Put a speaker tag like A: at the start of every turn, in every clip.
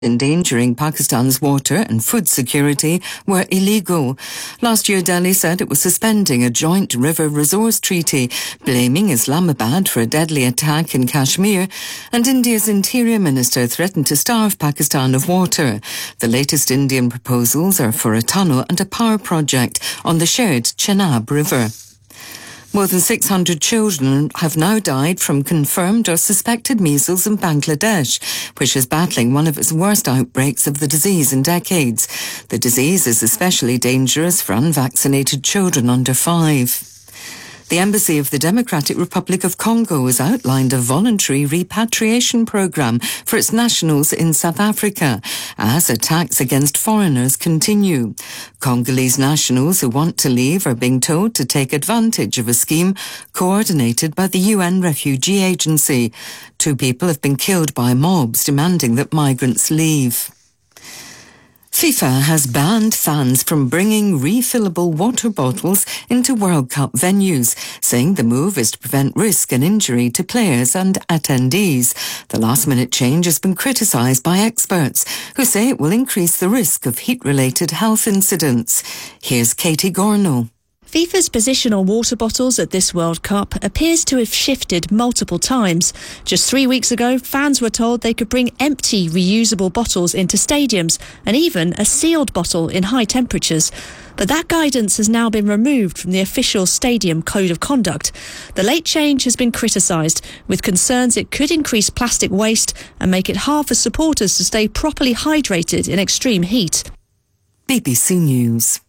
A: endangering Pakistan's water and food security were illegal. Last year, Delhi said it was suspending a joint river resource treaty, blaming Islamabad for a deadly attack in Kashmir, and India's Interior Minister threatened to starve Pakistan of water. The latest Indian proposals are for a tunnel and a power project on the shared Chenab River. More than 600 children have now died from confirmed or suspected measles in Bangladesh, which is battling one of its worst outbreaks of the disease in decades. The disease is especially dangerous for unvaccinated children under 5. The Embassy of the Democratic Republic of Congo has outlined a voluntary repatriation program for its nationals in South Africa as attacks against foreigners continue. Congolese nationals who want to leave are being told to take advantage of a scheme coordinated by the UN Refugee Agency. 2 people have been killed by mobs demanding that migrants leave. FIFA has banned fans from bringing refillable water bottles into World Cup venues, saying the move is to prevent risk and injury to players and attendees. The last-minute change has been criticised by experts, who say it will increase the risk of heat-related health incidents. Here's Katie Gornall.
B: FIFA's position on water bottles at this World Cup appears to have shifted multiple times. Just 3 weeks ago, fans were told they could bring empty, reusable bottles into stadiums and even a sealed bottle in high temperatures. But that guidance has now been removed from the official stadium code of conduct. The late change has been criticised, with concerns it could increase plastic waste and make it hard for supporters to stay properly hydrated in extreme heat.
A: BBC News.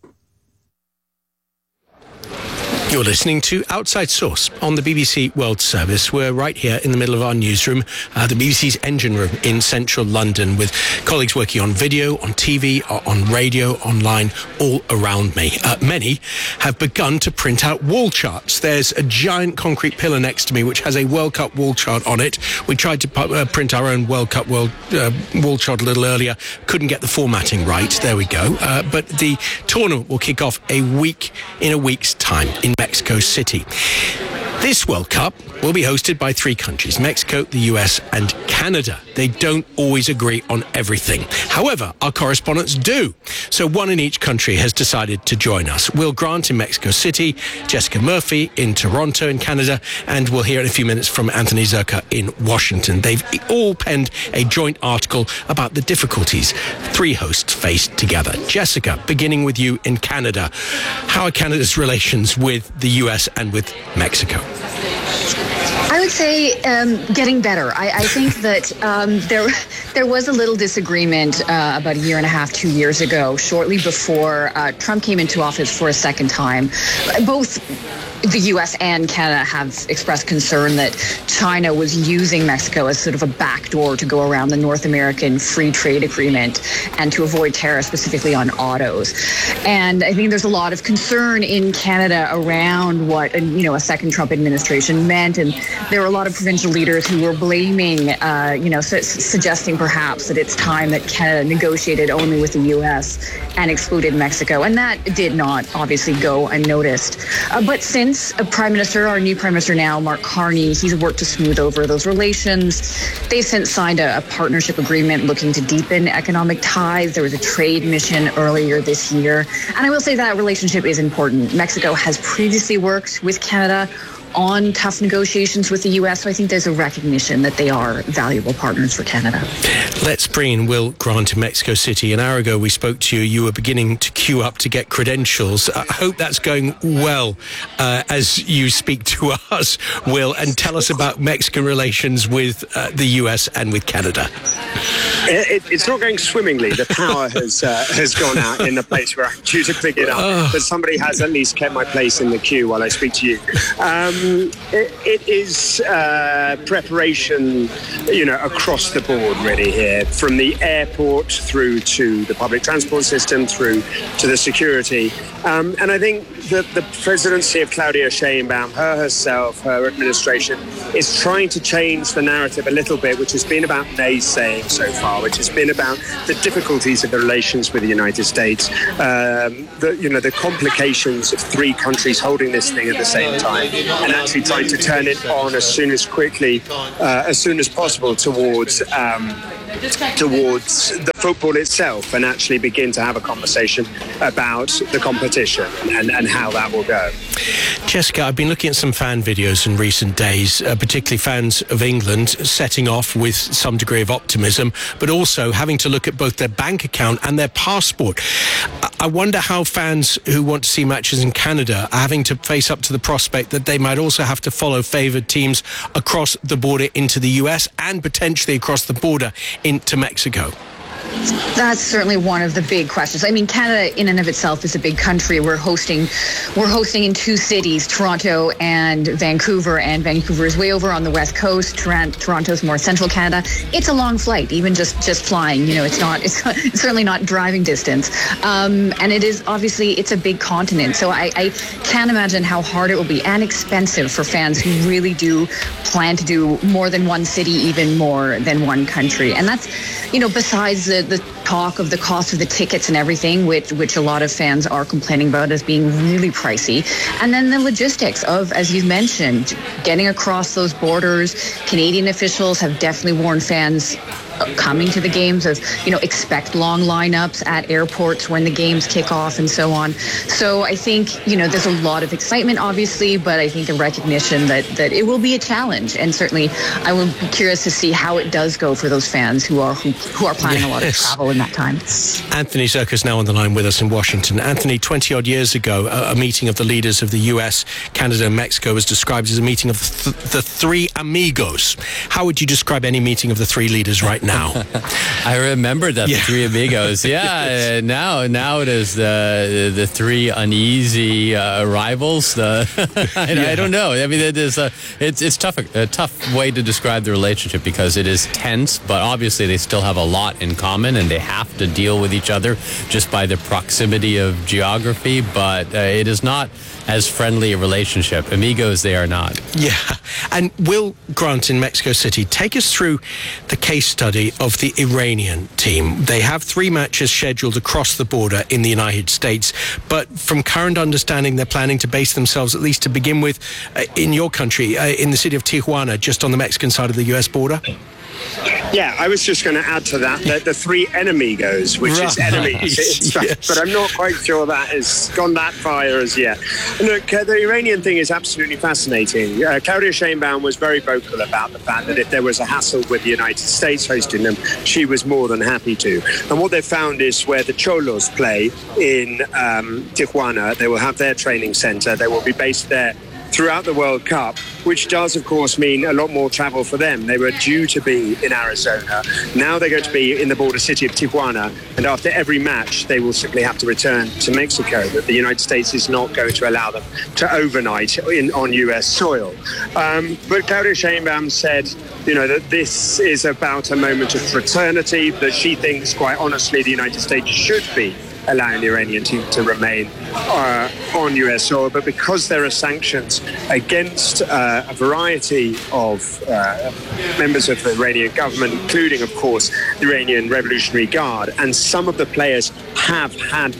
C: You're listening to Outside Source on the BBC World Service. We're right here in the middle of our newsroom, the BBC's engine room in central London, with colleagues working on video, on TV, on radio, online, all around me. Many have begun to print out wall charts. There's a giant concrete pillar next to me which has a World Cup wall chart on it. We tried to print our own World Cup wall chart a little earlier. Couldn't get the formatting right. There we go. But the tournament will kick off in a week's time in Mexico City. This World Cup will be hosted by 3 countries, Mexico, the US and Canada. They don't always agree on everything. However, our correspondents do. So one in each country has decided to join us. Will Grant in Mexico City, Jessica Murphy in Toronto in Canada, and we'll hear in a few minutes from Anthony Zerka in Washington. They've all penned a joint article about the difficulties 3 hosts face together. Jessica, beginning with you in Canada. How are Canada's relations with the US and with Mexico?
D: I would say getting better. I think that there was a little disagreement about a year and a half, 2 years ago, shortly before Trump came into office for a second time. Both the U.S. and Canada have expressed concern that China was using Mexico as sort of a backdoor to go around the North American free trade agreement and to avoid tariffs, specifically on autos. And I think there's a lot of concern in Canada around what, a second Trump administration meant. And there were a lot of provincial leaders who were blaming, suggesting perhaps that it's time that Canada negotiated only with the U.S. and excluded Mexico. And that did not obviously go unnoticed. But since our new Prime Minister now, Mark Carney, he's worked to smooth over those relations. They've since signed a partnership agreement looking to deepen economic ties. There was a trade mission earlier this year. And I will say that relationship is important. Mexico has previously worked with Canada on tough negotiations with the U.S., so I think there's a recognition that they are valuable partners for Canada.
C: Let's bring in Will Grant in Mexico City. An hour ago we spoke to you. You were beginning to queue up to get credentials. I hope that's going well as you speak to us, Will, and tell us about Mexican relations with the U.S. and with Canada.
E: It's not going swimmingly. The power has gone out in the place where I'm due to pick it up, but somebody has at least kept my place in the queue while I speak to you. It is preparation, across the board really here, from the airport through to the public transport system, through to the security. And I think that the presidency of Claudia Sheinbaum, her administration, is trying to change the narrative a little bit, which has been about naysaying so far, which has been about the difficulties of the relations with the United States, the complications of 3 countries holding this thing at the same time, and actually trying to turn it on as soon as possible towards towards the football itself and actually begin to have a conversation about the competition and how that will go.
C: Jessica, I've been looking at some fan videos in recent days, particularly fans of England setting off with some degree of optimism, but also having to look at both their bank account and their passport. I wonder how fans who want to see matches in Canada are having to face up to the prospect that they might also have to follow favoured teams across the border into the US and potentially across the border into Mexico.
D: That's certainly one of the big questions. I mean, Canada in and of itself is a big country. We're hosting in two cities, Toronto and Vancouver is way over on the west coast. Toronto's more central Canada. It's a long flight, even just flying. You know, it's certainly not driving distance. And it is obviously, it's a big continent. So I can't imagine how hard it will be and expensive for fans who really do plan to do more than one city, even more than one country. And that's, you know, besides the talk of the cost of the tickets and everything, which a lot of fans are complaining about as being really pricey. And then the logistics of, as you've mentioned, getting across those borders. Canadian officials have definitely warned fans coming to the games of, you know, expect long lineups at airports when the games kick off and so on. So I think, you know, there's a lot of excitement, obviously, but I think a recognition that it will be a challenge. And certainly I will be curious to see how it does go for those fans who are planning a lot of travel in that time.
C: Anthony Zerka's now on the line with us in Washington. Anthony, 20 odd years ago, a meeting of the leaders of the US, Canada and Mexico was described as a meeting of the three amigos. How would you describe any meeting of the three leaders right now?
F: I remember that, the three amigos. Yeah, now it is the three uneasy rivals. I don't know. I mean, it's tough. A tough way to describe the relationship because it is tense, but obviously they still have a lot in common and they have to deal with each other just by the proximity of geography. But it is not as friendly a relationship. Amigos, they are not.
C: Yeah. And Will Grant in Mexico City, take us through the case study of the Iranian team. They have 3 matches scheduled across the border in the United States, but from current understanding, they're planning to base themselves, at least to begin with, in your country, in the city of Tijuana, just on the Mexican side of the US border.
E: Yeah, I was just going to add to that the three enemigos, which is enemies, yes. But I'm not quite sure that has gone that far as yet. Look, the Iranian thing is absolutely fascinating. Claudia Sheinbaum was very vocal about the fact that if there was a hassle with the United States hosting them, she was more than happy to. And what they've found is where the Cholos play in Tijuana, they will have their training center. They will be based there throughout the World Cup, which does, of course, mean a lot more travel for them. They were due to be in Arizona. Now they're going to be in the border city of Tijuana, and after every match, they will simply have to return to Mexico. That the United States is not going to allow them to overnight on U.S. soil. But Claudia Sheinbaum said, you know, that this is about a moment of fraternity, that she thinks, quite honestly, the United States should be allowing the Iranian team to remain on US soil, but because there are sanctions against a variety of members of the Iranian government, including, of course, the Iranian Revolutionary Guard, and some of the players have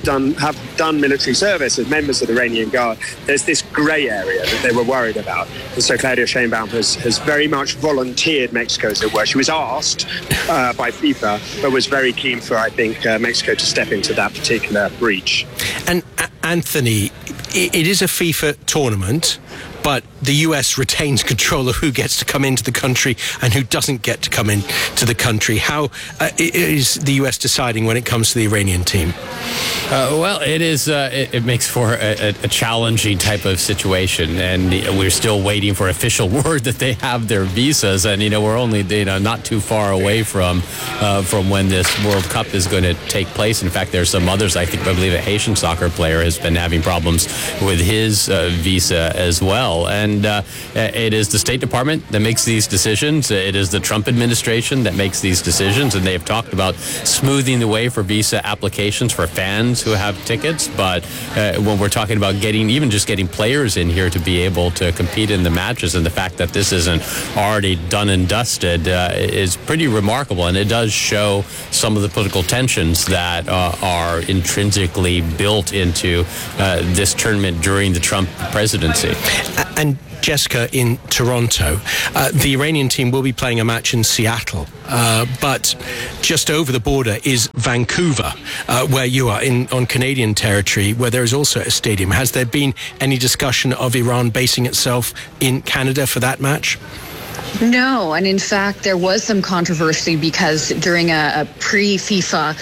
E: done military service as members of the Iranian Guard, there's this grey area that they were worried about. And so Claudia Sheinbaum has very much volunteered Mexico, as it were. She was asked by FIFA, but was very keen for, I think, Mexico to step into that particular breach.
C: And Anthony, it is a FIFA tournament, but the US retains control of who gets to come into the country and who doesn't get to come into the country. How is the US deciding when it comes to the Iranian team?
F: Well, it is. It makes for a challenging type of situation, and we're still waiting for official word that they have their visas. And we're only not too far away from when this World Cup is going to take place. In fact, there's some others. I believe a Haitian soccer player has been having problems with his visa as well. And it is the State Department that makes these decisions. It is the Trump administration that makes these decisions, and they have talked about smoothing the way for visa applications for fans who have tickets. But when we're talking about getting players in here to be able to compete in the matches, and the fact that this isn't already done and dusted is pretty remarkable, and it does show some of the political tensions that are intrinsically built into this tournament during the Trump presidency.
C: And Jessica, in Toronto, the Iranian team will be playing a match in Seattle, but just over the border is Vancouver, where you are on Canadian territory, where there is also a stadium. Has there been any discussion of Iran basing itself in Canada for that match?
D: No, and in fact, there was some controversy because during a pre-FIFA,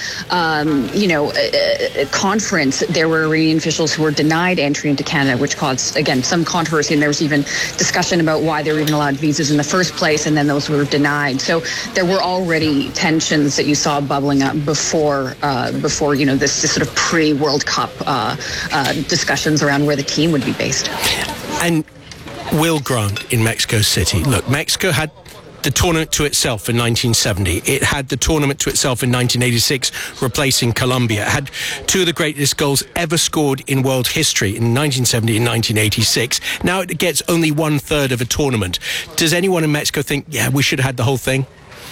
D: conference, there were Iranian officials who were denied entry into Canada, which caused, again, some controversy. And there was even discussion about why they were even allowed visas in the first place, and then those were denied. So there were already tensions that you saw bubbling up before this sort of pre-World Cup discussions around where the team would be based.
C: And Will Grant in Mexico City. Look, Mexico had the tournament to itself in 1970. It had the tournament to itself in 1986, replacing Colombia. It had two of the greatest goals ever scored in world history in 1970 and 1986. Now it gets only 1/3 of a tournament. Does anyone in Mexico think, yeah, we should have had the whole thing?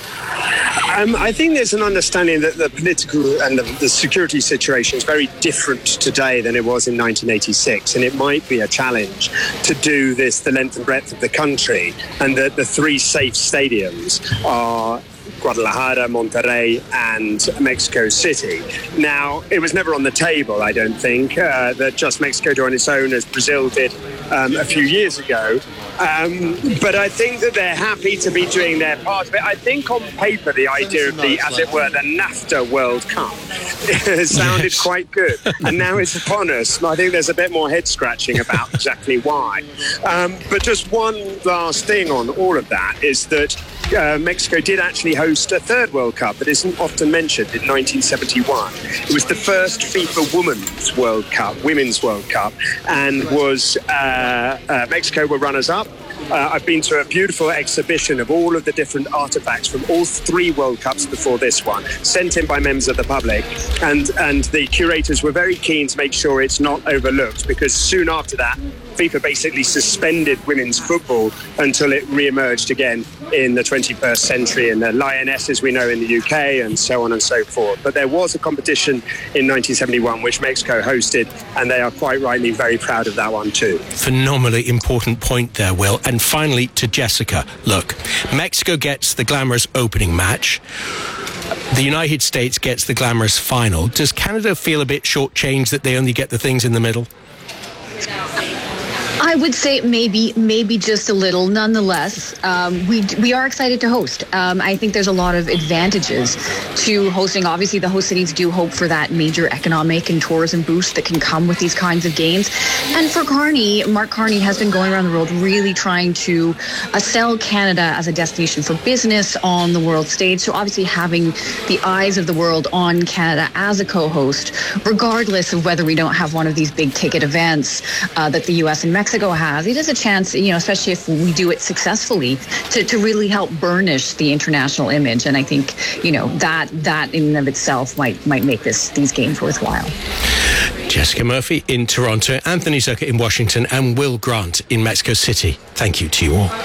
E: I think there's an understanding that the political and the security situation is very different today than it was in 1986, and it might be a challenge to do this the length and breadth of the country, and that the three safe stadiums are Guadalajara, Monterrey and Mexico City. Now, it was never on the table, I don't think, that just Mexico do on its own as Brazil did a few years ago. But I think that they're happy to be doing their part of it. I think on paper, the idea of the, as it were, the NAFTA World Cup sounded quite good. And now it's upon us. I think there's a bit more head scratching about exactly why. But just one last thing on all of that is that Mexico did actually host a third World Cup that isn't often mentioned in 1971. It was the first FIFA Women's World Cup, and was Mexico were runners-up. I've been to a beautiful exhibition of all of the different artifacts from all three World Cups before this one, sent in by members of the public, and the curators were very keen to make sure it's not overlooked, because soon after that, FIFA basically suspended women's football until it re-emerged again in the 21st century, and the Lionesses we know in the UK, and so on and so forth. But there was a competition in 1971 which Mexico hosted, and they are quite rightly very proud of that one too.
C: Phenomenally important point there, Will. And finally, to Jessica, look, Mexico gets the glamorous opening match. The United States gets the glamorous final. Does Canada feel a bit shortchanged that they only get the things in the middle?
D: I would say maybe just a little. Nonetheless, we are excited to host. I think there's a lot of advantages to hosting. Obviously, the host cities do hope for that major economic and tourism boost that can come with these kinds of games. And for Carney, Mark Carney has been going around the world really trying to sell Canada as a destination for business on the world stage. So obviously having the eyes of the world on Canada as a co-host, regardless of whether we don't have one of these big ticket events that the U.S. and Mexico has, it is a chance, especially if we do it successfully, to really help burnish the international image. And I think, that in and of itself might make these games worthwhile.
C: Jessica Murphy in Toronto, Anthony Zucker in Washington, and Will Grant in Mexico City. Thank you to you all.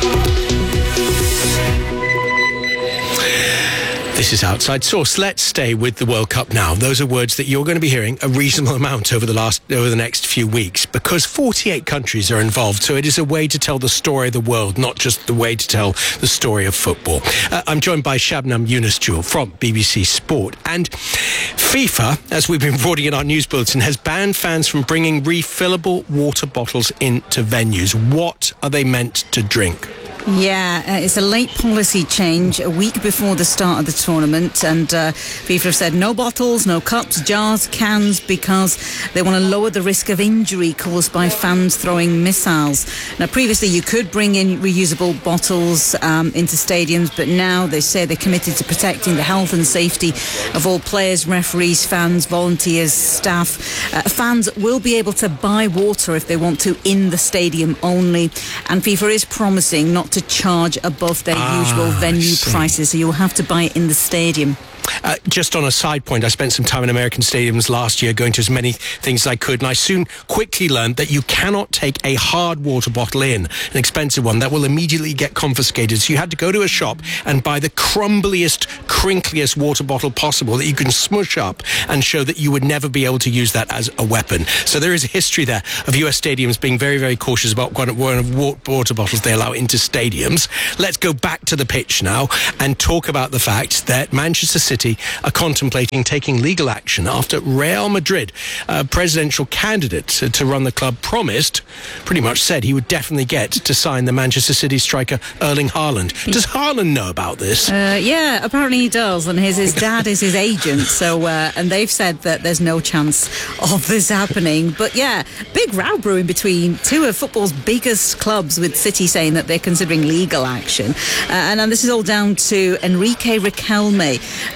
C: This is Outside Source. Let's stay with the World Cup now. Those are words that you're going to be hearing a reasonable amount over the next few weeks, because 48 countries are involved. So it is a way to tell the story of the world, not just the way to tell the story of football. I'm joined by Shabnam Yunus-Jewel from BBC Sport. And FIFA, as we've been reporting in our news bulletin, has banned fans from bringing refillable water bottles into venues. What are they meant to drink?
G: Yeah, it's a late policy change, a week before the start of the tournament, and FIFA have said no bottles, no cups, jars, cans, because they want to lower the risk of injury caused by fans throwing missiles. Now, previously you could bring in reusable bottles into stadiums, but now they say they're committed to protecting the health and safety of all players, referees, fans, volunteers, staff. Fans will be able to buy water if they want to in the stadium only, and FIFA is promising not to charge above their usual venue prices, so you'll have to buy it in the stadium.
C: Just on a side point, I spent some time in American stadiums last year going to as many things as I could, and I soon quickly learned that you cannot take a hard water bottle in, an expensive one, that will immediately get confiscated. So you had to go to a shop and buy the crumbliest, crinkliest water bottle possible that you can smush up and show that you would never be able to use that as a weapon. So there is a history there of US stadiums being very, very cautious about what water bottles they allow into stadiums. Let's go back to the pitch now and talk about the fact that Manchester City are contemplating taking legal action after Real Madrid, a presidential candidate to run the club, promised, pretty much said he would definitely get to sign the Manchester City striker Erling Haaland. Does Haaland know about this?
G: Yeah, apparently he does, and his dad is his agent, so and they've said that there's no chance of this happening. But yeah, big row brewing between two of football's biggest clubs, with City saying that they're considering legal action. And this is all down to Enrique Riquelme,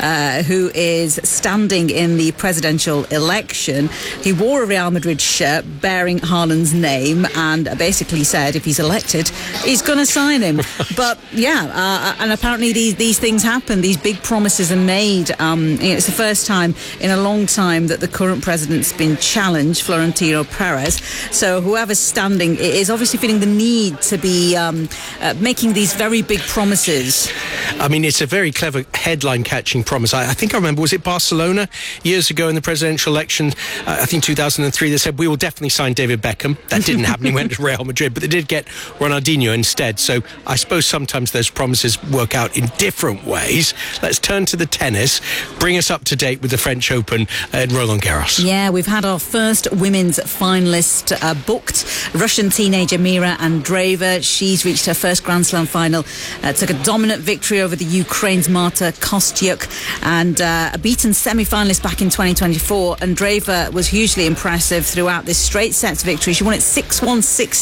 G: who is standing in the presidential election. He wore a Real Madrid shirt bearing Haaland's name and basically said if he's elected, he's going to sign him. But yeah, and apparently these things happen. These big promises are made. It's the first time in a long time that the current president's been challenged, Florentino Perez. So whoever's standing is obviously feeling the need to be making these very big promises.
C: I mean, it's a very clever headline-catching promise. I think I remember, was it Barcelona years ago in the presidential election? I think 2003, they said, we will definitely sign David Beckham. That didn't happen. He went to Real Madrid, but they did get Ronaldinho instead. So I suppose sometimes those promises work out in different ways. Let's turn to the tennis. Bring us up to date with the French Open at Roland Garros.
G: Yeah, we've had our first women's finalist booked. Russian teenager Mira Andreeva. She's reached her first Grand Slam final. Took a dominant victory over the Ukraine's Marta Kostyuk, and a beaten semi-finalist back in 2024. Andreeva was hugely impressive throughout this straight sets victory. She won it 6-1,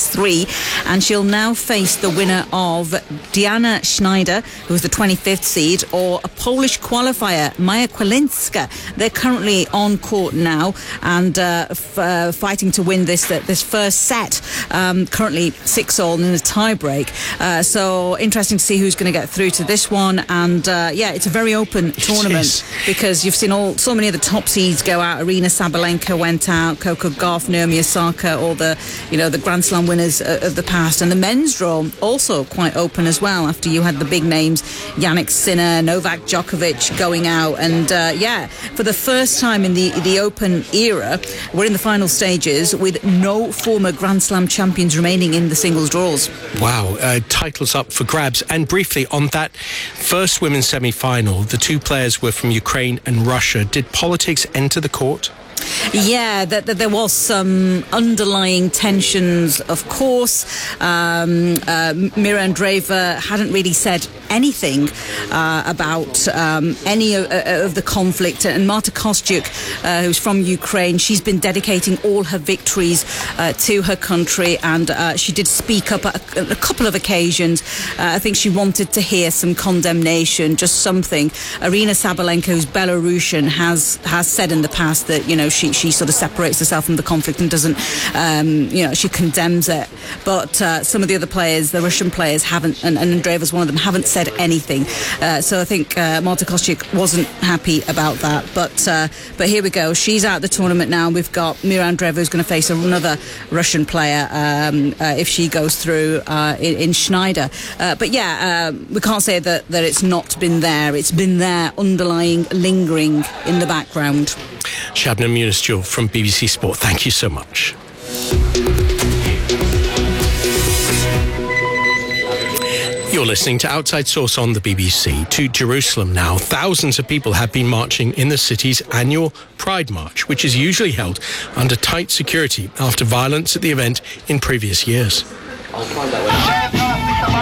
G: 6-3, and she'll now face the winner of Diana Schneider, who was the 25th seed, or a Polish qualifier, Maja Kwiatkowska. They're currently on court now and fighting to win this first set. Currently 6-all in a tie-break. So interesting to see who's going to get through to this one. And yeah, it's a very open tournament because you've seen so many of the top seeds go out. Arina Sabalenka went out, Coco Gauff, Naomi Osaka, all the Grand Slam winners of the past. And the men's draw also quite open as well, after you had the big names, Jannik Sinner, Novak Djokovic going out. And yeah, for the first time in the Open era, we're in the final stages with no former Grand Slam champions remaining in the singles draws.
C: Wow, titles up for grabs. And briefly, on that first women's semi-final, the two players were from Ukraine and Russia. Did politics enter the court?
G: Yeah, there was some underlying tensions, of course. Mira Andreeva hadn't really said anything about any of the conflict. And Marta Kostyuk, who's from Ukraine, she's been dedicating all her victories to her country, and she did speak up at a couple of occasions. I think she wanted to hear some condemnation, just something. Arina Sabalenka, who's Belarusian, has said in the past that, she sort of separates herself from the conflict and doesn't, she condemns it. But some of the other players, the Russian players, haven't, and Andreeva's one of them, haven't said anything. So I think Marta Kostyuk wasn't happy about that. But here we go. She's out of the tournament now. We've got Mira Andreeva, who's going to face another Russian player if she goes through in Schneider. But yeah, we can't say that it's not been there. It's been there, underlying, lingering in the background.
C: Shabnam Yunus-Jewell from BBC Sport, thank you so much. You're listening to Outside Source on the BBC. To Jerusalem now. Thousands of people have been marching in the city's annual Pride March, which is usually held under tight security after violence at the event in previous years. I'll find that way.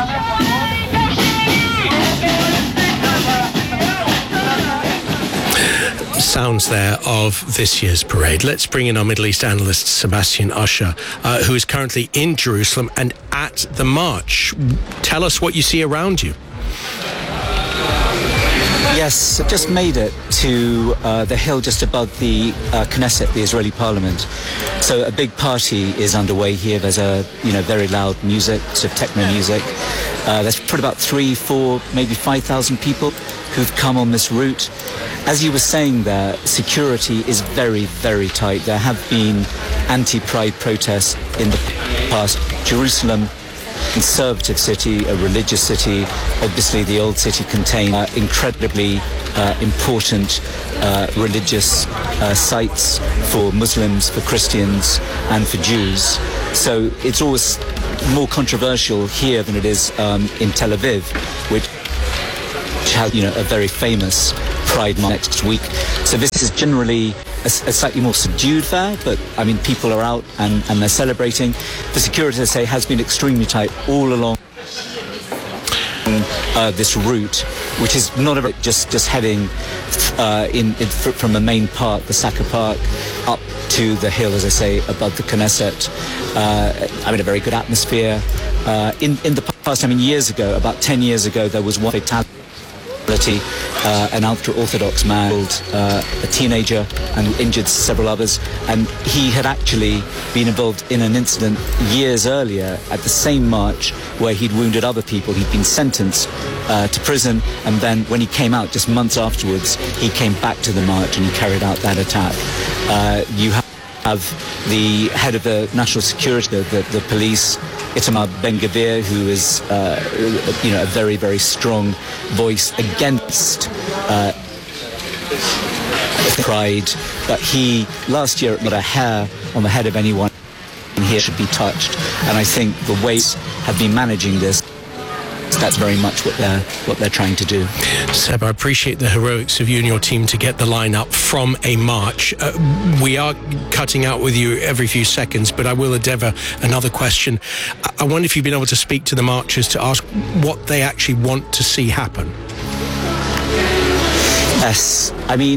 C: Sounds there of this year's parade. Let's bring in our Middle East analyst, Sebastian Usher, who is currently in Jerusalem and at the march. Tell us what you see around you.
H: Yes, I've just made it to the hill just above the Knesset, the Israeli parliament. So a big party is underway here. There's very loud music, sort of techno music. There's probably about 3, 4, maybe 5,000 people who've come on this route. As you were saying there, security is very, very tight. There have been anti-Pride protests in the past. Jerusalem, conservative city, a religious city. Obviously, the old city contained incredibly important religious sites for Muslims, for Christians, and for Jews. So it's always more controversial here than it is in Tel Aviv, which has, a very famous Pride Month next week. So this is generally a slightly more subdued there, but I mean, people are out and they're celebrating. The security, as I say, has been extremely tight all along this route, which is not just heading from the main park, the Saka Park, up to the hill, as I say, above the Knesset. I mean, a very good atmosphere. In the past, years ago, about 10 years ago, there was one fatality. An ultra-Orthodox man killed a teenager and injured several others, and he had actually been involved in an incident years earlier at the same march where he'd wounded other people. He'd been sentenced to prison, and then when he came out just months afterwards, he came back to the march and he carried out that attack. You have the head of the national security, the police, Itamar Ben-Gvir, who is, a very, very strong voice against Pride. But he, last year, not a hair on the head of anyone here should be touched. And I think the ways have been managing this. That's very much what they're trying to do.
C: Seb, I appreciate the heroics of you and your team to get the line up from a march. We are cutting out with you every few seconds, but I will endeavour another question. I wonder if you've been able to speak to the marchers to ask what they actually want to see happen.
H: Yes,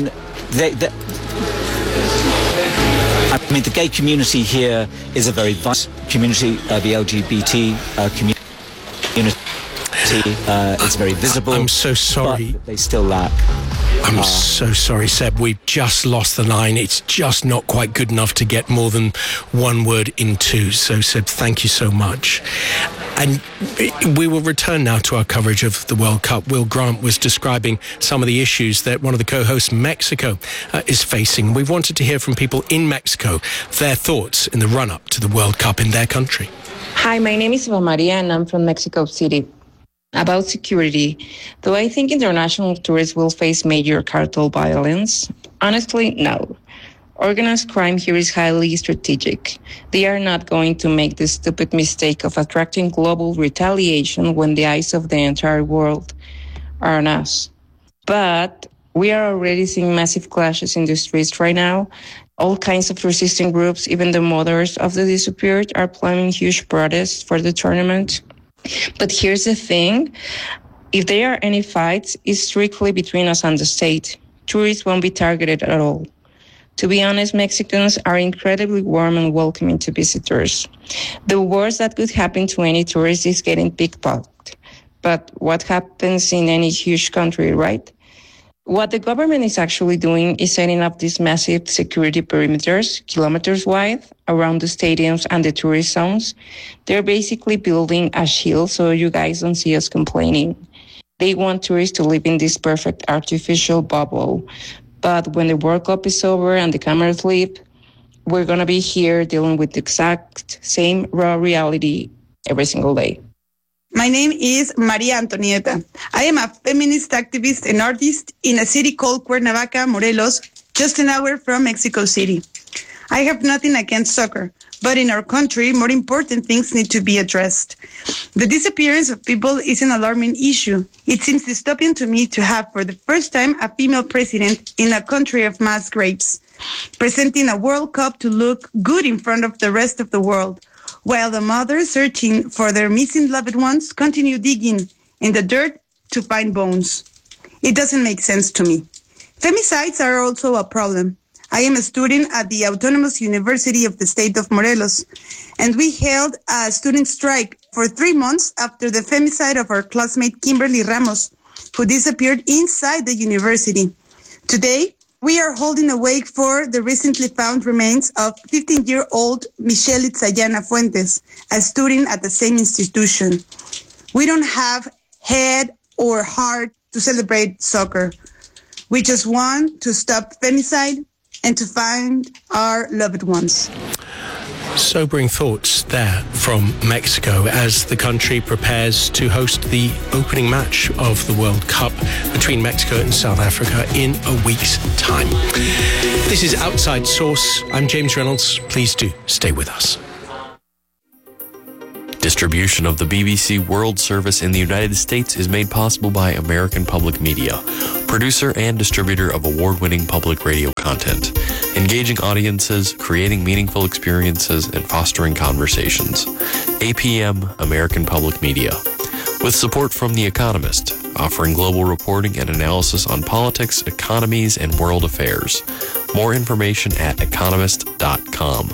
H: the gay community here is a very vibrant community. The LGBT community. It's very visible.
C: I'm so sorry.
H: But they still lack.
C: I'm so sorry, Seb. We've just lost the line. It's just not quite good enough to get more than one word in two. So, Seb, thank you so much. And we will return now to our coverage of the World Cup. Will Grant was describing some of the issues that one of the co-hosts, Mexico, is facing. We wanted to hear from people in Mexico, their thoughts in the run-up to the World Cup in their country.
I: Hi, my name is Eva Maria and I'm from Mexico City. About security, though I think international tourists will face major cartel violence, honestly, no. Organized crime here is highly strategic. They are not going to make the stupid mistake of attracting global retaliation when the eyes of the entire world are on us. But we are already seeing massive clashes in the streets right now. All kinds of resisting groups, even the mothers of the disappeared, are planning huge protests for the tournament. But here's the thing. If there are any fights, it's strictly between us and the state. Tourists won't be targeted at all. To be honest, Mexicans are incredibly warm and welcoming to visitors. The worst that could happen to any tourist is getting pickpocketed. But what happens in any huge country, right? What the government is actually doing is setting up these massive security perimeters, kilometers wide, around the stadiums and the tourist zones. They're basically building a shield so you guys don't see us complaining. They want tourists to live in this perfect artificial bubble. But when the World Cup is over and the cameras leave, we're going to be here dealing with the exact same raw reality every single day.
J: My name is Maria Antonieta. I am a feminist activist and artist in a city called Cuernavaca, Morelos, just an hour from Mexico City. I have nothing against soccer, but in our country, more important things need to be addressed. The disappearance of people is an alarming issue. It seems dystopian to me to have, for the first time, a female president in a country of mass graves, presenting a World Cup to look good in front of the rest of the world, while the mothers searching for their missing loved ones continue digging in the dirt to find bones. It doesn't make sense to me. Femicides are also a problem. I am a student at the Autonomous University of the state of Morelos, and we held a student strike for 3 months after the femicide of our classmate Kimberly Ramos, who disappeared inside the university. Today, we are holding a wake for the recently found remains of 15-year-old Michelle Itzayana Fuentes, a student at the same institution. We don't have head or heart to celebrate soccer. We just want to stop femicide and to find our loved ones.
C: Sobering thoughts there from Mexico as the country prepares to host the opening match of the World Cup between Mexico and South Africa in a week's time. This is Outside Source. I'm James Reynolds. Please do stay with us.
K: Distribution of the BBC World Service in the United States is made possible by American Public Media, producer and distributor of award-winning public radio content, engaging audiences, creating meaningful experiences, and fostering conversations. APM, American Public Media. With support from The Economist, offering global reporting and analysis on politics, economies, and world affairs. More information at economist.com.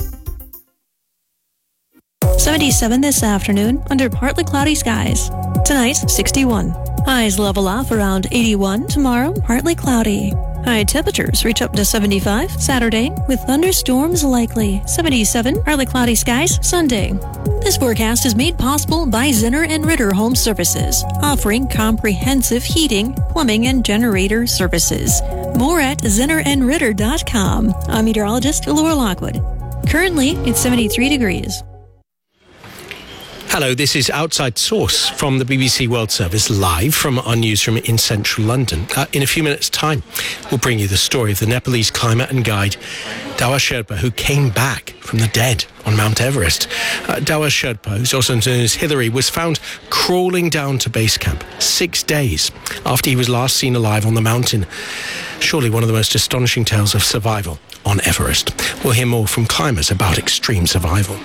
L: 77 this afternoon under partly cloudy skies. Tonight, 61. Highs level off around 81. Tomorrow, partly cloudy. High temperatures reach up to 75 Saturday with thunderstorms likely. 77, partly cloudy skies Sunday. This forecast is made possible by Zinner and Ritter Home Services, offering comprehensive heating, plumbing, and generator services. More at zinnerandritter.com. I'm meteorologist Laura Lockwood. Currently, it's 73 degrees.
C: Hello, this is Outside Source from the BBC World Service, live from our newsroom in central London. In a few minutes' time, we'll bring you the story of the Nepalese climber and guide Dawa Sherpa, who came back from the dead on Mount Everest. Dawa Sherpa, who's also known as Hillary, was found crawling down to base camp 6 days after he was last seen alive on the mountain. Surely one of the most astonishing tales of survival on Everest. We'll hear more from climbers about extreme survival.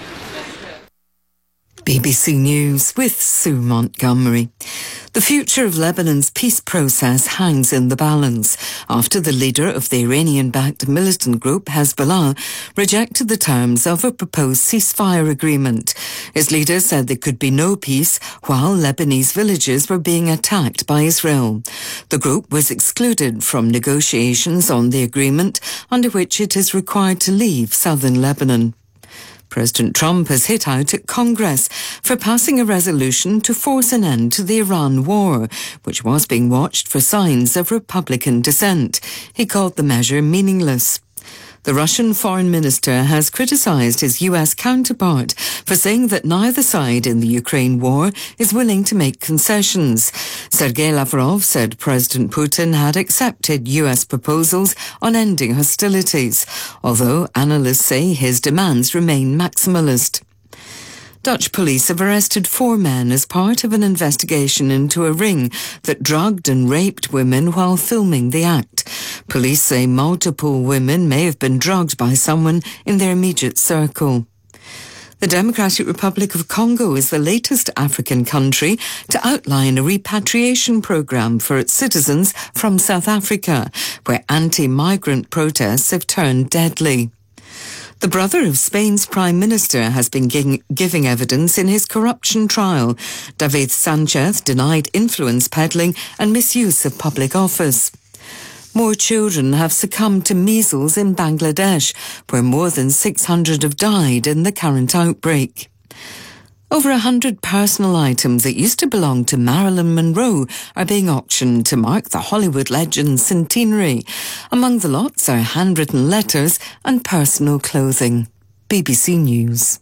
A: BBC News with Sue Montgomery. The future of Lebanon's peace process hangs in the balance after the leader of the Iranian-backed militant group Hezbollah rejected the terms of a proposed ceasefire agreement. His leader said there could be no peace while Lebanese villages were being attacked by Israel. The group was excluded from negotiations on the agreement under which it is required to leave southern Lebanon. President Trump has hit out at Congress for passing a resolution to force an end to the Iran war, which was being watched for signs of Republican dissent. He called the measure meaningless. The Russian foreign minister has criticised his US counterpart for saying that neither side in the Ukraine war is willing to make concessions. Sergei Lavrov said President Putin had accepted US proposals on ending hostilities, although analysts say his demands remain maximalist. Dutch police have arrested 4 men as part of an investigation into a ring that drugged and raped women while filming the act. Police say multiple women may have been drugged by someone in their immediate circle. The Democratic Republic of Congo is the latest African country to outline a repatriation program for its citizens from South Africa, where anti-migrant protests have turned deadly. The brother of Spain's Prime Minister has been giving evidence in his corruption trial. David Sanchez denied influence peddling and misuse of public office. More children have succumbed to measles in Bangladesh, where more than 600 have died in the current outbreak. Over 100 personal items that used to belong to Marilyn Monroe are being auctioned to mark the Hollywood legend's centenary. Among the lots are handwritten letters and personal clothing. BBC News.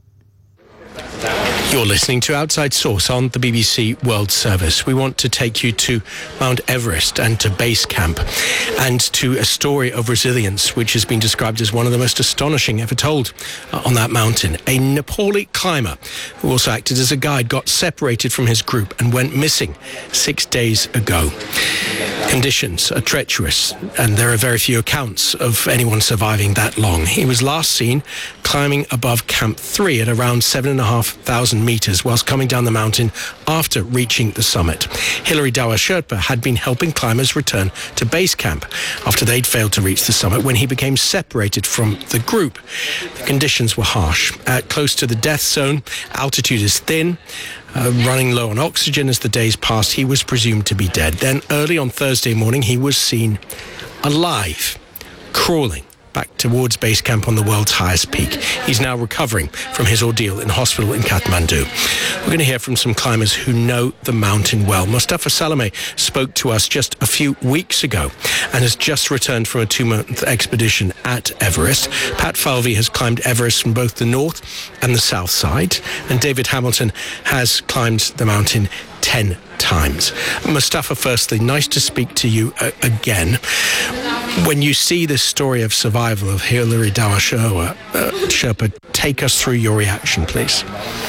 C: You're listening to Outside Source on the BBC World Service. We want to take you to Mount Everest and to base camp and to a story of resilience which has been described as one of the most astonishing ever told on that mountain. A Nepali climber who also acted as a guide got separated from his group and went missing 6 days ago. Conditions are treacherous and there are very few accounts of anyone surviving that long. He was last seen climbing above Camp 3 at around 7,500 meters whilst coming down the mountain after reaching the summit. Hillary Dawa Sherpa had been helping climbers return to base camp after they'd failed to reach the summit when he became separated from the group. The conditions were harsh. Close to the death zone, altitude is thin, running low on oxygen as the days passed. He was presumed to be dead. Then early on Thursday morning, he was seen alive, crawling back towards base camp on the world's highest peak. He's now recovering from his ordeal in hospital in Kathmandu. We're going to hear from some climbers who know the mountain well. Mustafa Salame spoke to us just a few weeks ago and has just returned from a 2-month expedition at Everest. Pat Falvey has climbed Everest from both the north and the south side, and David Hamilton has climbed the mountain 10 times. Mustafa, firstly, nice to speak to you again. When you see this story of survival of Hilary Dawa Sherpa, take us through your reaction, please.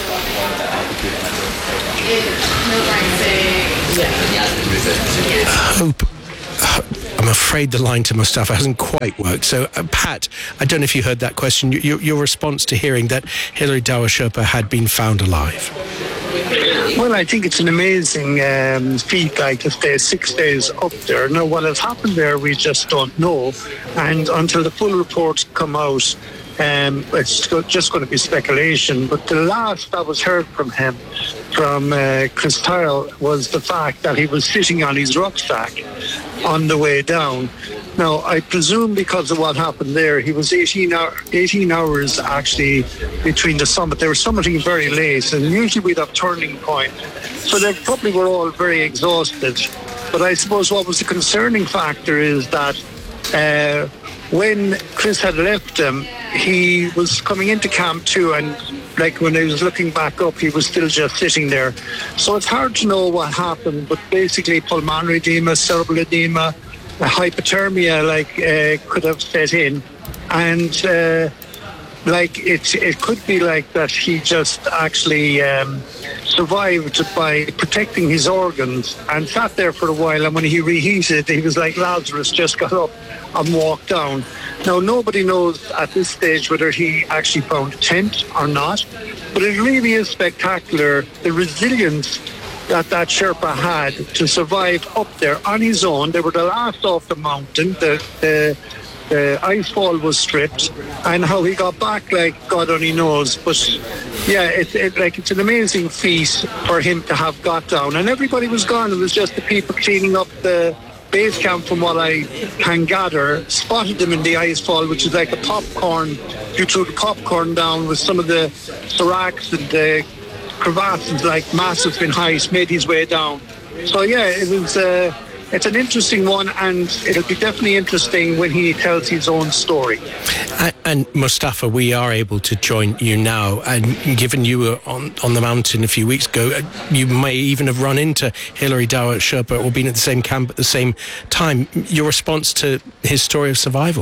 C: I'm afraid the line to Mustafa hasn't quite worked. So, Pat, I don't know if you heard that question. Your response to hearing that Hilary Dawa Sherpa had been found alive.
M: Well, I think it's an amazing feat, like to stay 6 days up there. Now, what has happened there, we just don't know. And until the full reports come out, it's just going to be speculation. But the last that was heard from him, from Chris Tyrrell, was the fact that he was sitting on his rucksack on the way down. Now, I presume because of what happened there, he was 18 hours actually between the summit. They were summiting very late, and usually we'd have turning point. So they probably were all very exhausted. But I suppose what was the concerning factor is that when Chris had left him, he was coming into Camp 2, and like when he was looking back up, he was still just sitting there. So it's hard to know what happened, but basically pulmonary edema, cerebral edema, hypothermia could have set in, and it could be like that he just actually survived by protecting his organs and sat there for a while, and when he reheated, he was like Lazarus, just got up and walked down. Now, nobody knows at this stage whether he actually found a tent or not, but it really is spectacular, the resilience that Sherpa had to survive up there on his own. They were the last off the mountain. The ice fall was stripped, and how he got back, like God only knows. But yeah, it's an amazing feat for him to have got down. And everybody was gone. It was just the people cleaning up the base camp, from what I can gather, spotted him in the ice fall, which is like a popcorn. You threw the popcorn down with some of the seracs and the crevasses, like massive in height, made his way down. So yeah, it's an interesting one, and it'll be definitely interesting when he tells his own story.
C: And Mustafa, we are able to join you now, and given you were on the mountain a few weeks ago, you may even have run into Hilary Dawa Sherpa or been at the same camp at the same time. Your response to his story of survival?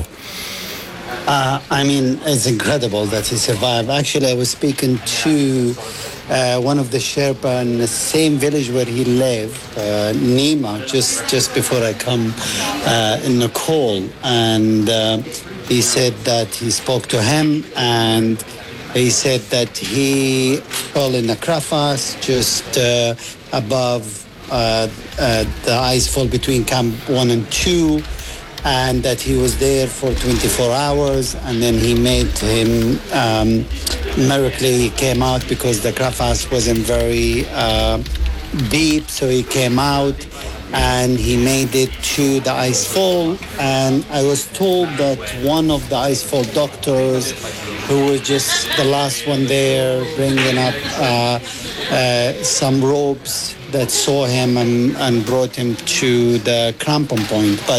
N: It's incredible that he survived. Actually, I was speaking to one of the Sherpa in the same village where he lived, Nima, just before I come in the call, and he said that he spoke to him, and he said that he fell in a crevasse just above the ice fall between Camp 1 and 2, and that he was there for 24 hours, and then he made him, miraculously he came out because the crevasse wasn't very deep, so he came out and he made it to the ice fall. And I was told that one of the ice fall doctors, who was just the last one there, bringing up some ropes, that saw him and brought him to the crampon point. But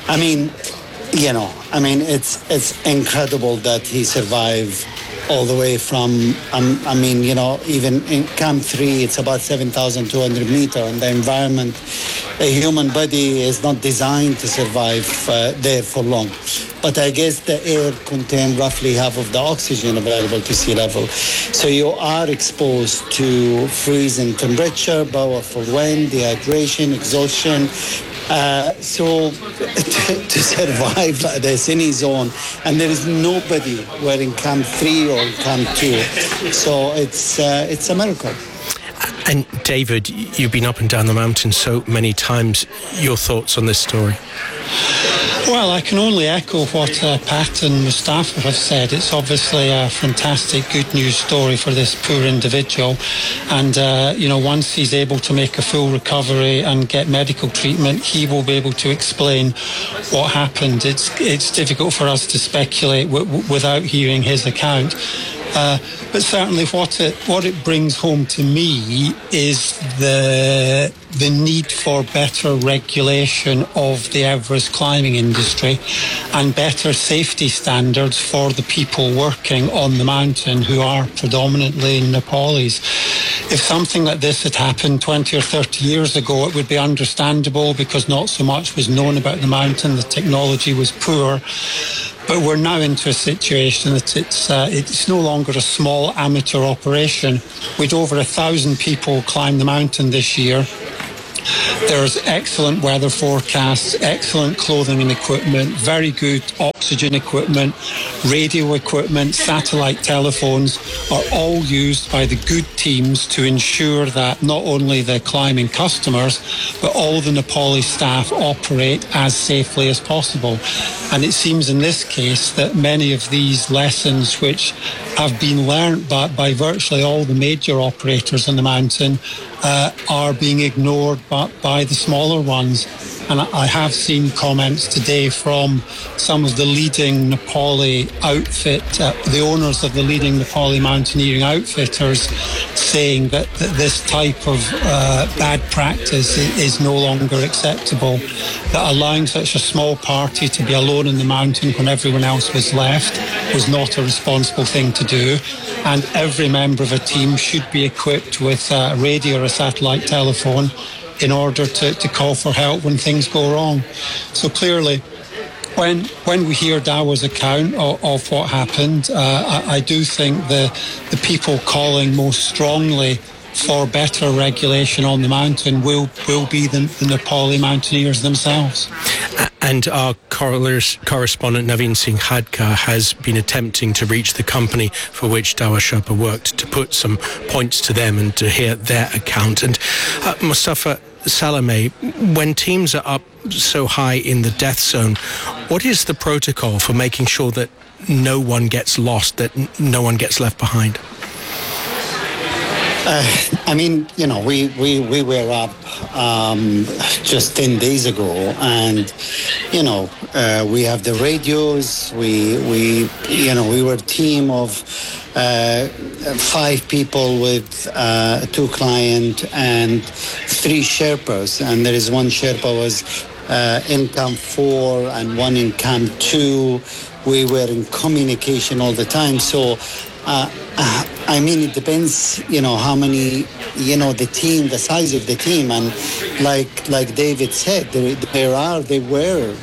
N: it's incredible that he survived all the way from, even in Camp 3, it's about 7,200 meters, and the environment, the human body is not designed to survive there for long. But I guess the air contains roughly half of the oxygen available to sea level. So you are exposed to freezing temperature, powerful wind, dehydration, exhaustion. So to survive like this in his own, and there is nobody wearing Camp 3 or Camp 2. So it's a miracle.
C: And David, you've been up and down the mountain so many times. Your thoughts on this story?
N: Well, I can only echo what Pat and Mustafa have said. It's obviously a fantastic good news story for this poor individual. And, once he's able to make a full recovery and get medical treatment, he will be able to explain what happened. It's difficult for us to speculate without hearing his account. But certainly what it brings home to me is the need for better regulation of the Everest climbing industry and better safety standards for the people working on the mountain, who are predominantly Nepalis. If something like this had happened 20 or 30 years ago, it would be understandable because not so much was known about the mountain, the technology was poor. But we're now into a situation that it's no longer a small amateur operation. With over 1,000 people climb the mountain this year. There's excellent weather forecasts, excellent clothing and equipment, very good oxygen equipment, radio equipment, satellite telephones are all used by the good teams to ensure that not only the climbing customers, but all the Nepali staff operate as safely as possible. And it seems in this case that many of these lessons, which have been learnt by virtually all the major operators on the mountain, are being ignored by the smaller ones. And I have seen comments today from some of the leading Nepali the owners of the leading Nepali mountaineering outfitters, saying that this type of bad practice is no longer acceptable, that allowing such a small party to be alone in the mountain when everyone else was left was not a responsible thing to do. And every member of a team should be equipped with a radio or a satellite telephone in order to call for help when things go wrong. So clearly, when we hear Dawa's account of what happened, I do think the people calling most strongly for better regulation on the mountain will be the Nepali mountaineers themselves.
C: And our correspondent Naveen Singh Hadka has been attempting to reach the company for which Dawa Sherpa worked to put some points to them and to hear their account. And Mustafa Salame, when teams are up so high in the death zone, what is the protocol for making sure that no one gets lost, that no one gets left behind? We were up just 10 days ago, and we have the radios. We were a team of 5 people with 2 clients and 3 Sherpas, and there is one Sherpa was in Camp 4 and one in Camp 2. We were in communication all the time. So it depends, how many, the team, the size of the team. And like David said, there were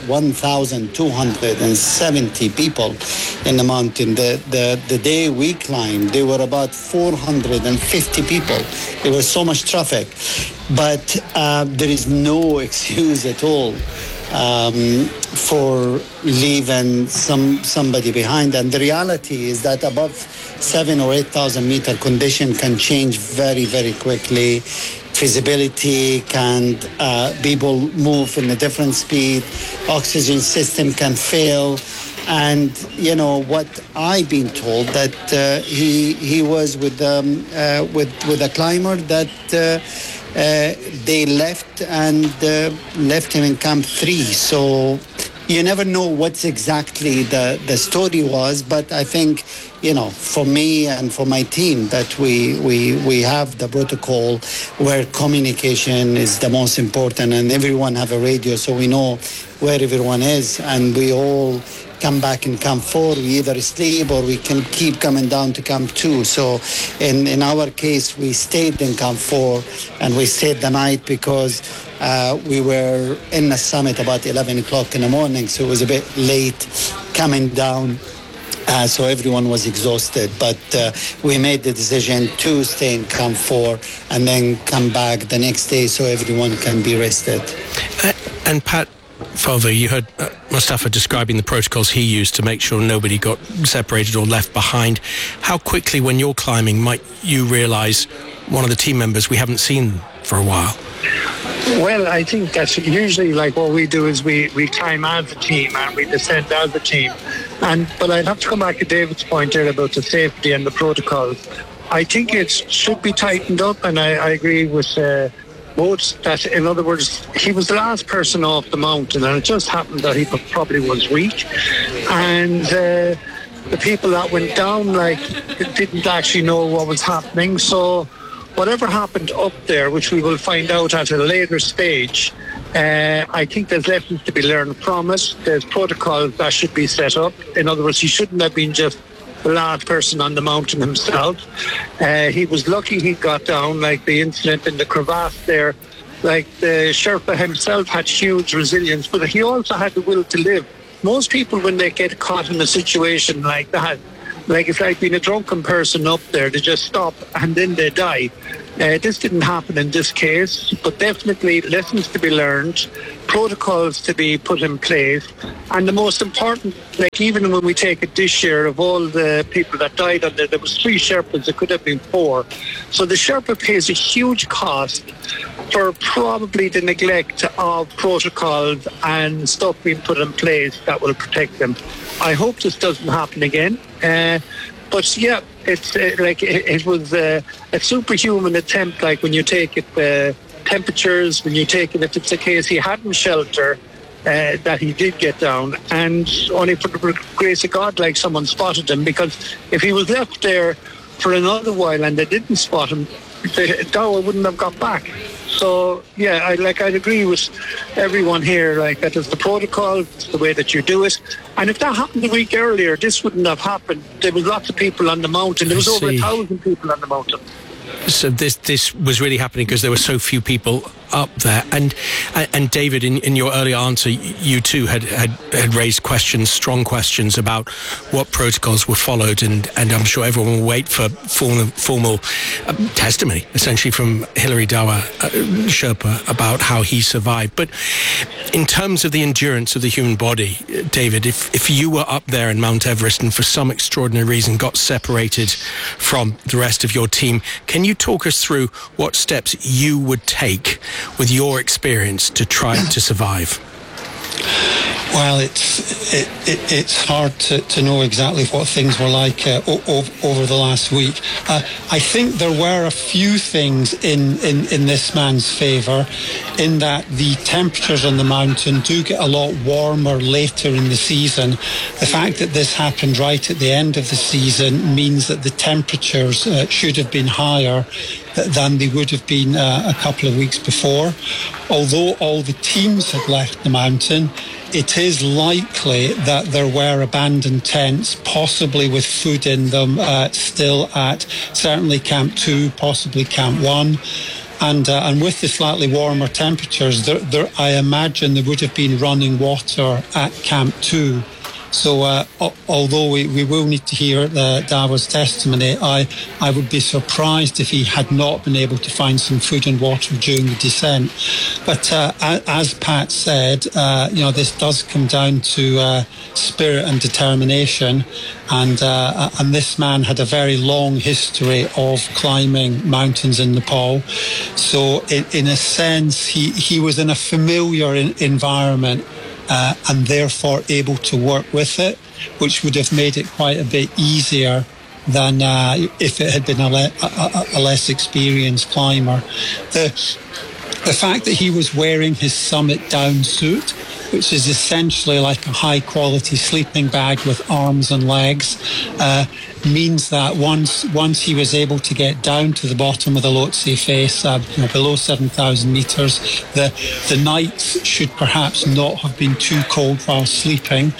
C: 1,270 people in the mountain. The day we climbed, there were about 450 people. There was so much traffic. But there is no excuse at all for leaving somebody behind. And the reality is that above 7,000 or 8,000 meter condition can change very, very quickly. Visibility can, people move in a different speed. Oxygen system can fail. And, what I've been told that he was with a climber that they left him in Camp 3. So you never know what's exactly the story was, but I think, for me and for my team, that we have the protocol where communication is the most important, and everyone have a radio so we know where everyone is, and we all come back in Camp 4, we either sleep or we can keep coming down to Camp 2. So in our case, we stayed in Camp 4 and we stayed the night because we were in the summit about 11 o'clock in the morning, so it was a bit late coming down. So everyone was exhausted, but we made the decision to stay in Camp 4 and then come back the next day so everyone can be rested. And Pat Falva, you heard Mustafa describing the protocols he used to make sure nobody got separated or left behind. How quickly, when you're climbing, might you realise one of the team members we haven't seen for a while?
M: Well, I think that's usually like what we do is we climb as a team and we descend as a team. But I'd have to come back to David's point there about the safety and the protocols. I think it should be tightened up, and I agree with both that, in other words, he was the last person off the mountain, and it just happened that he probably was weak. And the people that went down, didn't actually know what was happening. So whatever happened up there, which we will find out at a later stage, I think there's lessons to be learned from it. There's protocols that should be set up. In other words, he shouldn't have been just the last person on the mountain himself. He was lucky he got down, like the incident in the crevasse there. Like the Sherpa himself had huge resilience, but he also had the will to live. Most people, when they get caught in a situation like that, like it's like being a drunken person up there, they just stop and then they die. This didn't happen in this case, but definitely lessons to be learned, protocols to be put in place, and the most important, like even when we take it this year, of all the people that died on there was 3 Sherpas, there could have been 4. So the Sherpa pays a huge cost for probably the neglect of protocols and stuff being put in place that will protect them. I hope this doesn't happen again. But yeah, it's it was a superhuman attempt. Like when you take it, temperatures, when you take it, if it's a case he hadn't shelter, that he did get down, and only for the grace of God, like someone spotted him. Because if he was left there for another while and they didn't spot him, the Dawa wouldn't have got back. So yeah, I'd agree with everyone here. Like that is the protocol, it's the way that you do it. And if that happened a week earlier, this wouldn't have happened. There was lots of people on the mountain. There was over 1,000 people on the mountain.
C: So this was really happening because there were so few people up there. And David, in your earlier answer, you too had raised strong questions about what protocols were followed, and I'm sure everyone will wait for formal testimony, essentially from Hilary Dawa Sherpa, about how he survived. But in terms of the endurance of the human body, David, if you were up there in Mount Everest and for some extraordinary reason got separated from the rest of your team, can you talk us through what steps you would take with your experience to try to survive?
O: Well, it's hard to know exactly what things were like over the last week. I think there were a few things in this man's favour, in that the temperatures on the mountain do get a lot warmer later in the season. The fact that this happened right at the end of the season means that the temperatures should have been higher than they would have been a couple of weeks before. Although all the teams had left the mountain, it is likely that there were abandoned tents, possibly with food in them, still at certainly Camp 2, possibly Camp 1. And with the slightly warmer temperatures, I imagine there would have been running water at Camp 2. So although we will need to hear Dawa's testimony, I would be surprised if he had not been able to find some food and water during the descent. But as Pat said, this does come down to spirit and determination. And this man had a very long history of climbing mountains in Nepal. So in a sense, he was in a familiar environment, and therefore able to work with it, which would have made it quite a bit easier than if it had been a less experienced climber. The fact that he was wearing his summit down suit, which is essentially like a high-quality sleeping bag with arms and legs, means that once he was able to get down to the bottom of the Lhotse face, below 7,000 metres, the nights should perhaps not have been too cold while sleeping.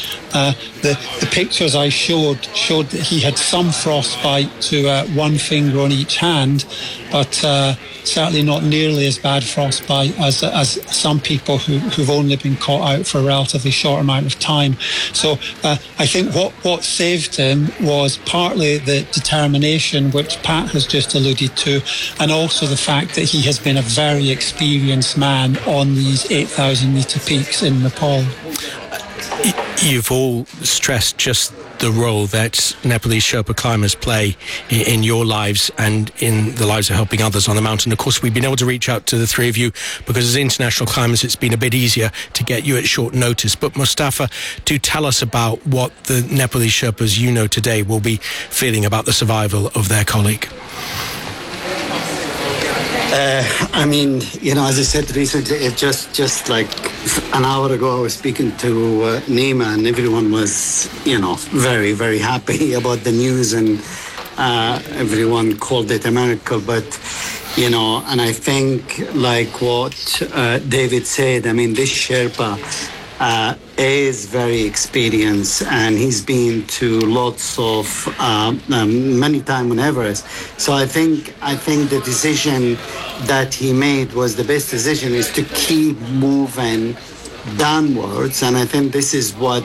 O: The pictures I showed that he had some frostbite to one finger on each hand, but certainly not nearly as bad frostbite as some people who've only been caught out for a relatively short amount of time. So I think what saved him was partly the determination, which Pat has just alluded to, and also the fact that he has been a very experienced man on these 8,000 metre peaks in Nepal.
C: You've all stressed just the role that Nepalese Sherpa climbers play in your lives and in the lives of helping others on the mountain. Of course, we've been able to reach out to the three of you because as international climbers, it's been a bit easier to get you at short notice. But Mustafa, do tell us about what the Nepalese Sherpas you know today will be feeling about the survival of their colleague.
N: I mean, as I said recently, it just like an hour ago, I was speaking to Nima, and everyone was, very, very happy about the news, and everyone called it a miracle. But, and I think, like what David said, I mean, this Sherpa is very experienced, and he's been to lots of many times on Everest. So I think the decision that he made was the best decision, is to keep moving downwards, and I think this is what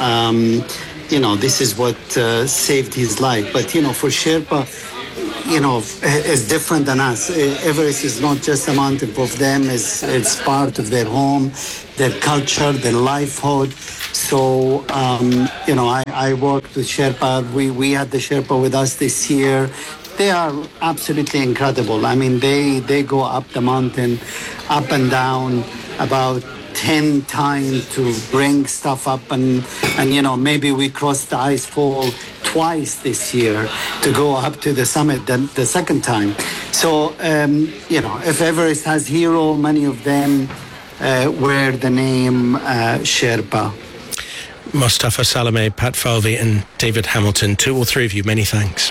N: saved his life. But for Sherpa, is different than us. Everest is not just a mountain for them. It's part of their home, their culture, their livelihood. So, I worked with Sherpa. We had the Sherpa with us this year. They are absolutely incredible. I mean, they go up the mountain, up and down about 10 times to bring stuff up, and maybe we crossed the ice fall twice this year to go up to the summit the second time. So, if Everest has hero, many of them wear the name Sherpa.
C: Mustafa Salameh, Pat Falvey and David Hamilton, to all three of you, many thanks.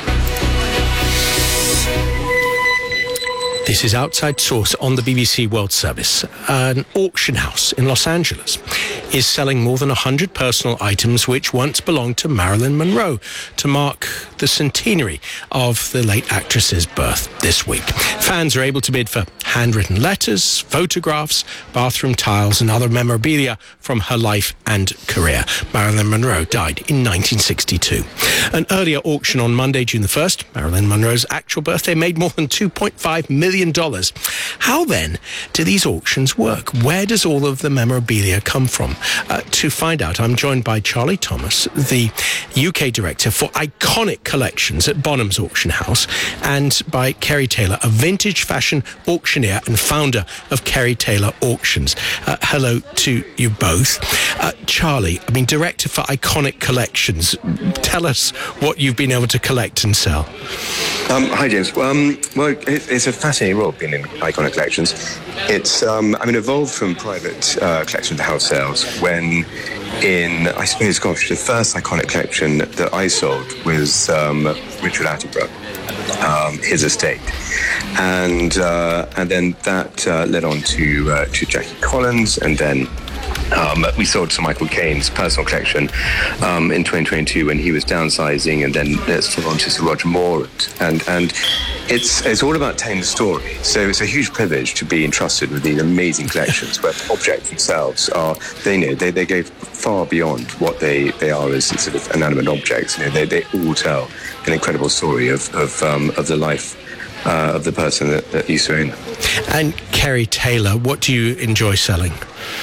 C: This is Outside Source on the BBC World Service. An auction house in Los Angeles is selling more than 100 personal items which once belonged to Marilyn Monroe to mark the centenary of the late actress's birth this week. Fans are able to bid for handwritten letters, photographs, bathroom tiles and other memorabilia from her life and career. Marilyn Monroe died in 1962. An earlier auction on Monday, June the 1st, Marilyn Monroe's actual birthday, made more than $2.5 million. How then do these auctions work? Where does all of the memorabilia come from? To find out, I'm joined by Charlie Thomas, the UK Director for Iconic Collections at Bonham's Auction House, and by Kerry Taylor, a vintage fashion auctioneer and founder of Kerry Taylor Auctions. Hello to you both. Charlie, Director for Iconic Collections, tell us what you've been able to collect and sell.
P: Hi, James. Well, it's a fascinating role being in Iconic Collections. It's, evolved from private collection to house sales when the first Iconic Collection that I sold was Richard Attenborough, his estate. And then that led on to Jackie Collins, and then we sold to Michael Caine's personal collection in 2022 when he was downsizing, and then let's move on to Sir Roger Moore, and it's all about telling the story. So it's a huge privilege to be entrusted with these amazing collections where objects themselves are they go far beyond what they are as sort of inanimate objects. They all tell an incredible story of the life of the person that used to own them.
C: And Kerry Taylor, what do you enjoy selling?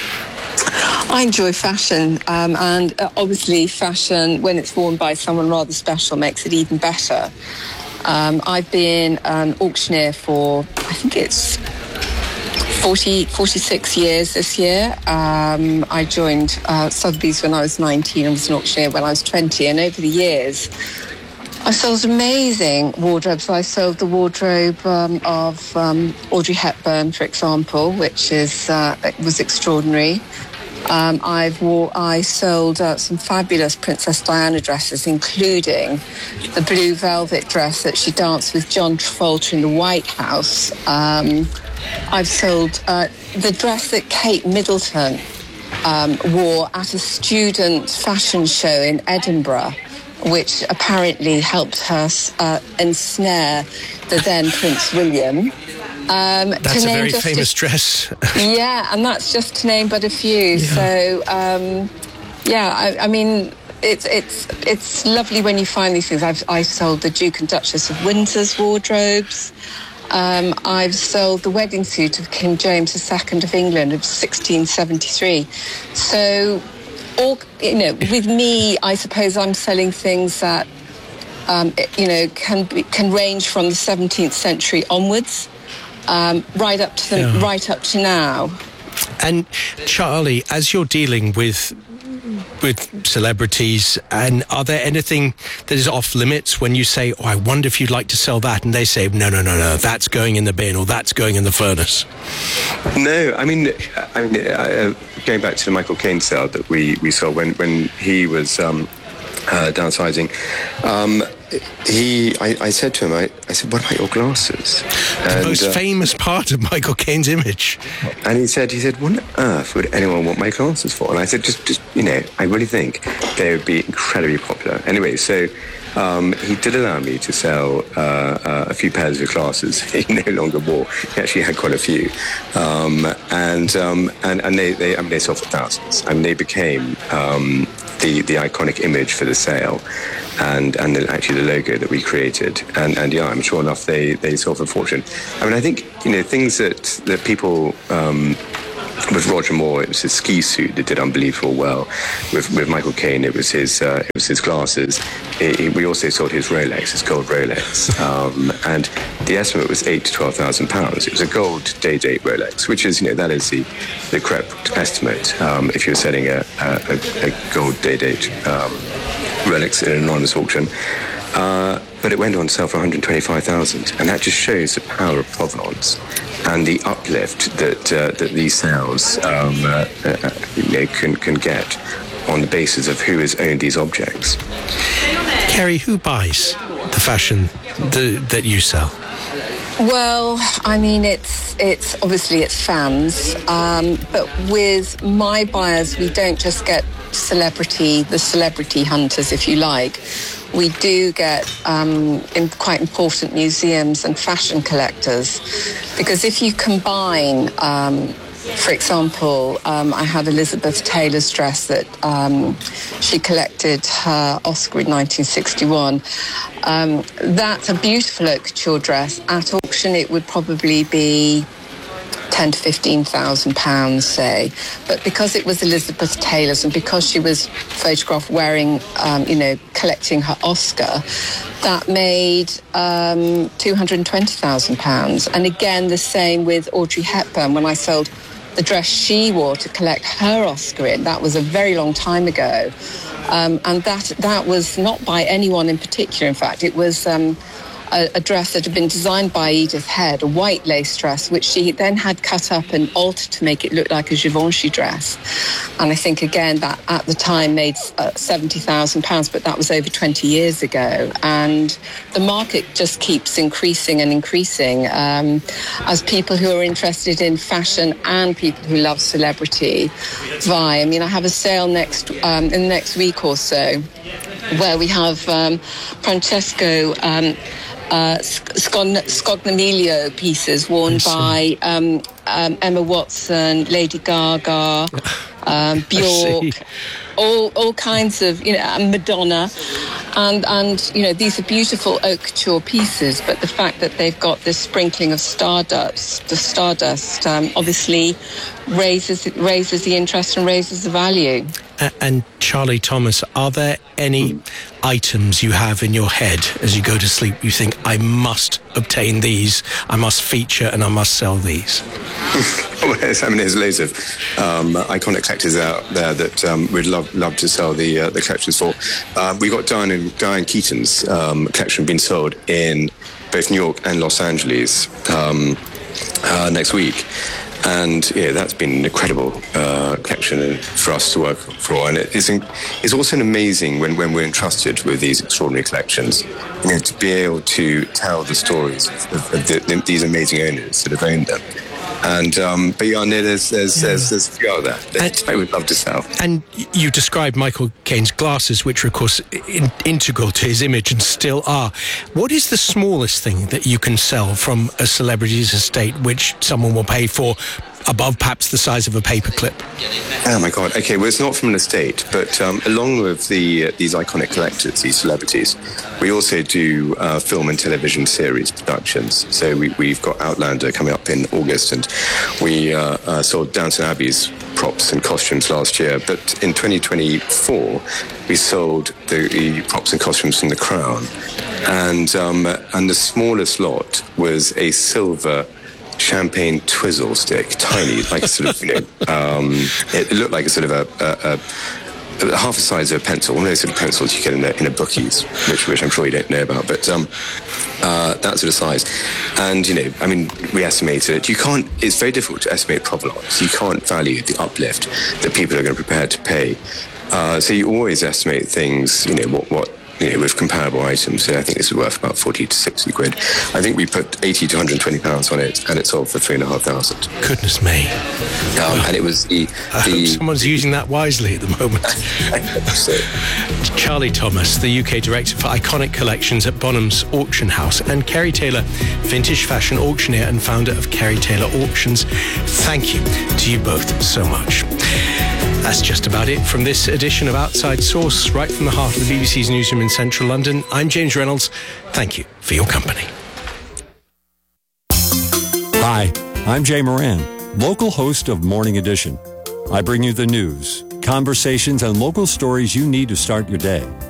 I: I enjoy fashion, and obviously fashion, when it's worn by someone rather special, makes it even better. I've been an auctioneer for, I think it's 46 years this year. I joined Sotheby's when I was 19 and was an auctioneer when I was 20, and over the years I sold amazing wardrobes. I sold the wardrobe of Audrey Hepburn, for example, which was extraordinary. I sold some fabulous Princess Diana dresses, including the blue velvet dress that she danced with John Travolta in the White House. I've sold the dress that Kate Middleton wore at a student fashion show in Edinburgh, which apparently helped her ensnare the then Prince William.
C: That's a very famous dress.
I: Yeah, and that's just to name but a few. Yeah. So, it's lovely when you find these things. I sold the Duke and Duchess of Windsor's wardrobes. I've sold the wedding suit of King James II of England of 1673. So
Q: or, with me, I suppose I'm selling things that, can range from the 17th century onwards, right up to now.
C: And Charlie, as you're dealing with celebrities, and are there anything that is off limits when you say, I wonder if you'd like to sell that, and they say, no, that's going in the bin, or that's going in the furnace?
P: No, I mean, going back to the Michael Caine sale that we saw when he was downsizing, I said to him, I said, what about your glasses?
C: The most famous part of Michael Caine's image.
P: And he said, what on earth would anyone want my glasses for? And I said, just I really think they would be incredibly popular. Anyway, so he did allow me to sell a few pairs of glasses he no longer wore. He actually had quite a few. And they sold for thousands. I mean, they became the iconic image for the sale, and actually the logo that we created, and I'm sure enough they sold for a fortune. I mean, I think things that people with Roger Moore, it was his ski suit that did unbelievable well. With Michael Caine, it was his glasses. We also sold his Rolex, his gold Rolex, and the estimate was £8,000 to £12,000. It was a gold day-date Rolex, which is that is the correct estimate if you're selling a gold day-date Rolex in an anonymous auction. But it went on to sell for £125,000, and that just shows the power of provenance and the uplift that these sales can get on the basis of who has owned these objects.
C: Kerry, who buys the fashion that you sell?
Q: Well, I mean, it's obviously it's fans, but with my buyers, we don't just get the celebrity hunters, if you like. We do get quite important museums and fashion collectors, because if you combine, for example, I have Elizabeth Taylor's dress that she collected her Oscar in 1961. That's a beautiful haute couture dress. At auction, it would probably be £10,000 to £15,000, say. But because it was Elizabeth Taylor's and because she was photographed wearing, collecting her Oscar, that made £220,000. And again, the same with Audrey Hepburn. When I sold the dress she wore to collect her Oscar in, that was a very long time ago. And that was not by anyone in particular. In fact, it was a dress that had been designed by Edith Head, a white lace dress, which she then had cut up and altered to make it look like a Givenchy dress. And I think, again, that at the time made £70,000, but that was over 20 years ago. And the market just keeps increasing and increasing as people who are interested in fashion and people who love celebrity vie. I mean, I have a sale in the next week or so where we have Francesco Scognamiglio pieces worn by Emma Watson, Lady Gaga, Bjork, all kinds of, Madonna, and these are beautiful haute couture pieces. But the fact that they've got this sprinkling of stardust, obviously raises the interest and raises the value.
C: And Charlie Thomas, are there any items you have in your head as you go to sleep you think, I must obtain these, I must feature, and I must sell these?
P: Well, there's loads of iconic collectors out there that we'd love to sell the collections for. We've got Diane Keaton's collection being sold in both New York and Los Angeles next week. And that's been an incredible collection for us to work for, and it's also amazing when we're entrusted with these extraordinary collections, to be able to tell the stories of these amazing owners that have owned them. And there's a few out there that I would love to sell. And
C: you described Michael Caine's glasses, which are of course integral to his image and still are. What is the smallest thing that you can sell from a celebrity's estate which someone will pay for above perhaps the size of a paperclip.
P: Oh my God. Okay, well, it's not from an estate, but along with these iconic collectors, these celebrities, we also do film and television series productions. So we've got Outlander coming up in August, and we sold Downton Abbey's props and costumes last year. But in 2024, we sold the props and costumes from The Crown, and the smallest lot was a silver champagne twizzle stick, tiny, like sort of, it looked like a sort of a half the size of a pencil, one of those sort of pencils you get in a bookies, which I'm sure you don't know about, but that sort of size. And, we estimated it. It's very difficult to estimate provenance. You can't value the uplift that people are going to be prepared to pay. So you always estimate things, with comparable items. So I think this is worth about 40 to 60 quid. I think we put 80 to 120 pounds on it, and it sold for 3,500.
C: Goodness me.
P: And it was
C: I hope someone's using that wisely at the moment.
P: So.
C: Charlie Thomas, the UK Director for Iconic Collections at Bonham's Auction House, and Kerry Taylor, Vintage Fashion Auctioneer and founder of Kerry Taylor Auctions. Thank you to you both so much. That's just about it from this edition of Outside Source, right from the heart of the BBC's newsroom in central London. I'm James Reynolds. Thank you for your company.
R: Hi, I'm Jay Moran, local host of Morning Edition. I bring you the news, conversations, and local stories you need to start your day.